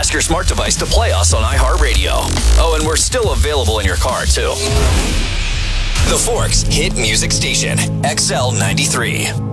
ask your smart device to play us on iHeartRadio. Oh, and we're still available in your car, too. The Forks Hit Music Station, XL93.